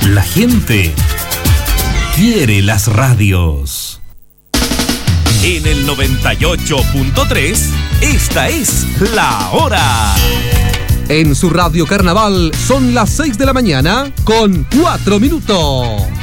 La gente quiere las radios. En el 98.3, esta es La Hora. En su radio Carnaval son las 6 de la mañana con 4 minutos.